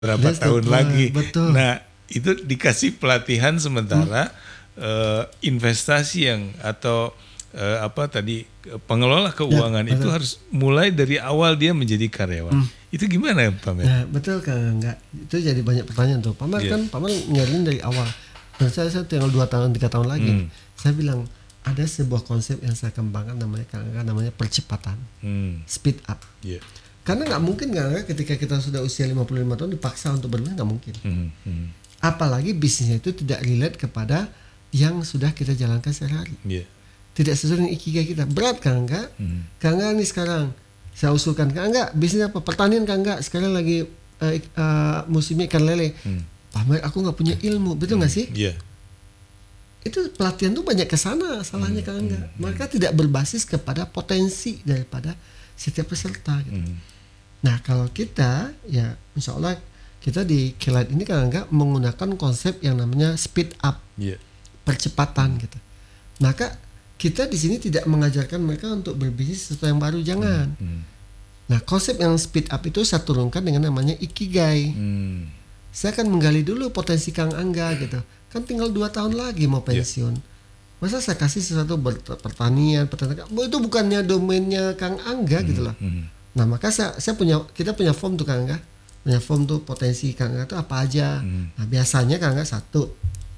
berapa tahun lagi. Betul. Nah, itu dikasih pelatihan sementara investasi yang atau pengelola keuangan itu harus mulai dari awal dia menjadi karyawan. Itu gimana Pak Mer? Nah, betul kan, enggak. Itu jadi banyak pertanyaan tuh. Pak Mer kan Pak Mer nyariin dari awal. Dan saya tinggal 2 tahun 3 tahun lagi. Saya bilang ada sebuah konsep yang saya kembangkan namanya percepatan. Speed up. Karena nggak mungkin kan ketika kita sudah usia 55 tahun dipaksa untuk berbisnis, nggak mungkin. Apalagi bisnisnya itu tidak relate kepada yang sudah kita jalankan sehari-hari. Tidak sesuai dengan ikigai kita. Berat kan enggak? Kan enggak nih sekarang saya usulkan, kan enggak bisnis apa? Pertanian kan enggak? Sekarang lagi musimnya ikan lele. Pak Mer, aku nggak punya ilmu, betul nggak sih? Itu pelatihan tuh banyak kesana salahnya kan enggak? Mereka tidak berbasis kepada potensi daripada setiap peserta gitu. Nah kalau kita ya insya Allah kita di Kilat ini kan enggak menggunakan konsep yang namanya speed up, percepatan gitu. Maka kita di sini tidak mengajarkan mereka untuk berbisnis sesuatu yang baru, jangan. Nah konsep yang speed up itu saya turunkan dengan namanya ikigai. Saya akan menggali dulu potensi Kang Angga gitu. Kan tinggal 2 tahun lagi mau pensiun. Masa saya kasih sesuatu pertanian, itu bukannya domainnya Kang Angga gitu loh. Nah maka kita punya form tuh Kang Angga. Punya form tuh potensi Kang Angga itu apa aja. Nah biasanya Kang Angga 1